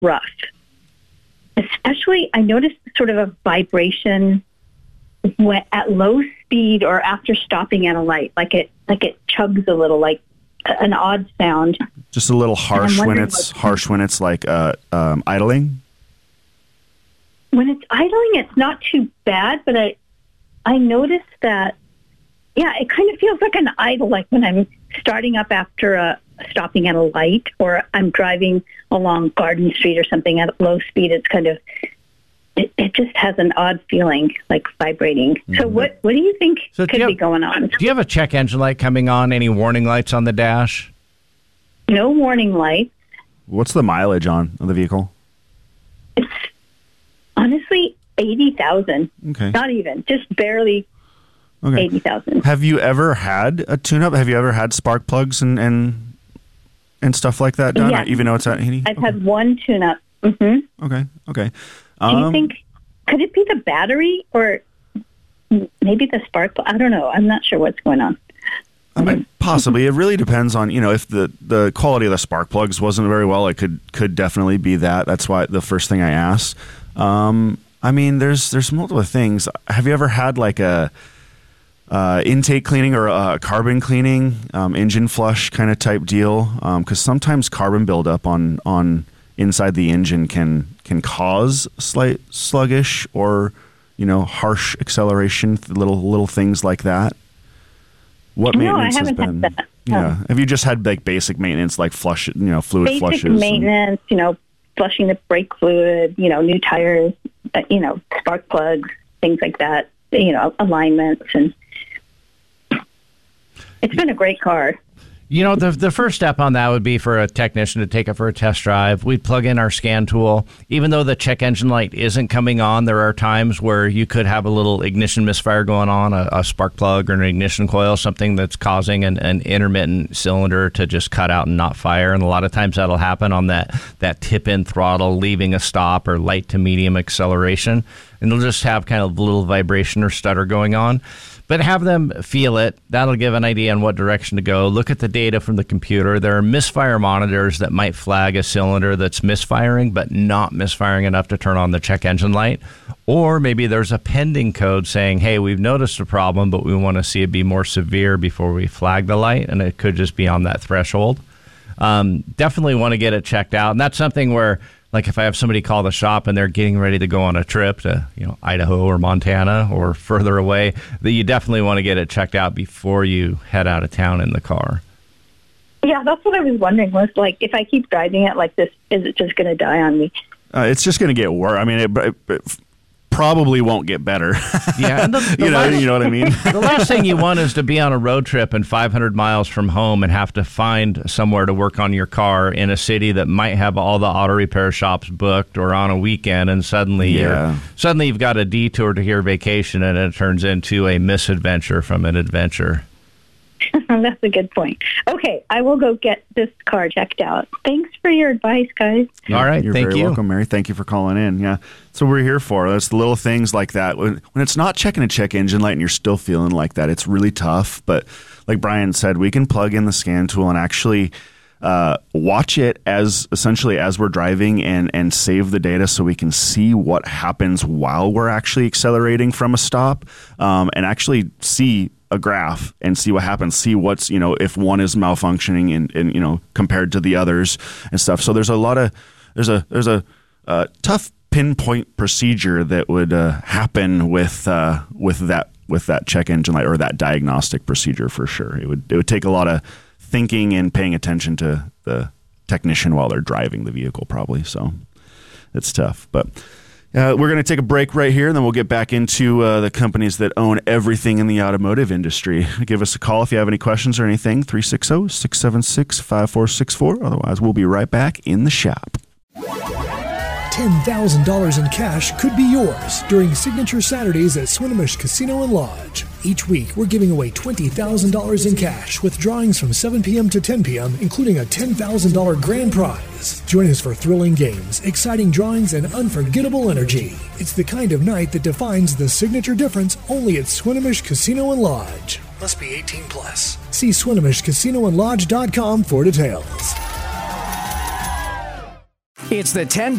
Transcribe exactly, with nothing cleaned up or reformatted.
rough. Especially, I noticed sort of a vibration when, at low speed or after stopping at a light, like it like it chugs a little, like an odd sound. Just a little harsh when it's what, harsh when it's like uh, um, idling. When it's idling, it's not too bad, but I I noticed that. Yeah, it kind of feels like an idle, like when I'm starting up after a stopping at a light, or I'm driving along Garden Street or something at low speed. It's kind of, it, it just has an odd feeling, like vibrating. Mm-hmm. So what, what do you think so could have, be going on? Do you have a check engine light coming on? Any warning lights on the dash? No warning lights. What's the mileage on the vehicle? It's honestly eighty thousand. Okay. Not even, just barely. Okay. eighty thousand. Have you ever had a tune-up? Have you ever had spark plugs and and, and stuff like that done? Yes. Even though it's at eighty? I've okay. had one tune-up. Mm-hmm. Okay, okay. Um, Do you um, think, could it be the battery or maybe the spark plug? I don't know. I'm not sure what's going on. I mean, possibly. It really depends on, you know, if the, the quality of the spark plugs wasn't very well, it could could definitely be that. That's why the first thing I asked. Um, I mean, there's there's multiple things. Have you ever had like a Uh, intake cleaning or uh, carbon cleaning, um, engine flush kind of type deal? Because um, sometimes carbon buildup on on inside the engine can can cause slight sluggish or, you know, harsh acceleration, little little things like that. What no, maintenance I haven't has been? Had that. Yeah, Um, have you just had like basic maintenance, like flush, you know, fluid basic flushes? Basic maintenance, and, you know, flushing the brake fluid, you know, new tires, uh, you know, spark plugs, things like that. You know, alignments and. It's been a great car. You know, the the first step on that would be for a technician to take it for a test drive. We'd plug in our scan tool. Even though the check engine light isn't coming on, there are times where you could have a little ignition misfire going on, a, a spark plug or an ignition coil, something that's causing an, an intermittent cylinder to just cut out and not fire. And a lot of times that'll happen on that, that tip-in throttle, leaving a stop or light to medium acceleration. And it'll just have kind of a little vibration or stutter going on. But have them feel it. That'll give an idea on what direction to go. Look at the data from the computer. There are misfire monitors that might flag a cylinder that's misfiring, but not misfiring enough to turn on the check engine light. Or maybe there's a pending code saying, hey, we've noticed a problem, but we want to see it be more severe before we flag the light, and it could just be on that threshold. Um, definitely want to get it checked out. And that's something where, like if I have somebody call the shop and they're getting ready to go on a trip to, you know, Idaho or Montana or further away, that you definitely want to get it checked out before you head out of town in the car. Yeah, that's what I was wondering was, like, if I keep driving it like this, is it just going to die on me? Uh, it's just going to get worse. I mean, it, it, it probably won't get better. Yeah, and the, the you know, last, you know what I mean. The last thing you want is to be on a road trip and five hundred miles from home and have to find somewhere to work on your car in a city that might have all the auto repair shops booked or on a weekend, and suddenly yeah. you're suddenly you've got a detour to your vacation and it turns into a misadventure from an adventure. That's a good point. Okay, I will go get this car checked out. Thanks for your advice, guys. Yeah, all right, you're thank very you. welcome, Mary. Thank you for calling in. Yeah, that's what we're here for. That's the little things like that. When, when it's not checking a check engine light and you're still feeling like that, it's really tough. But like Brian said, we can plug in the scan tool and actually uh, watch it as essentially as we're driving and, and save the data so we can see what happens while we're actually accelerating from a stop, um, and actually see a graph and see what happens, see what's, you know, if one is malfunctioning and, and, you know, compared to the others and stuff. So there's a lot of, there's a, there's a uh, tough pinpoint procedure that would uh, happen with, uh, with that, with that check engine light or that diagnostic procedure for sure. It would, it would take a lot of thinking and paying attention to the technician while they're driving the vehicle probably. So it's tough, but Uh, we're going to take a break right here, and then we'll get back into uh, the companies that own everything in the automotive industry. Give us a call if you have any questions or anything, three six zero, six seven six, five four six four. Otherwise, we'll be right back in the shop. ten thousand dollars in cash could be yours during Signature Saturdays at Swinomish Casino and Lodge. Each week, we're giving away twenty thousand dollars in cash with drawings from seven p.m. to ten p.m., including a ten thousand dollars grand prize. Join us for thrilling games, exciting drawings, and unforgettable energy. It's the kind of night that defines the signature difference only at Swinomish Casino and Lodge. Must be eighteen plus. See Swinomish Casino and Lodge dot com for details. It's the ten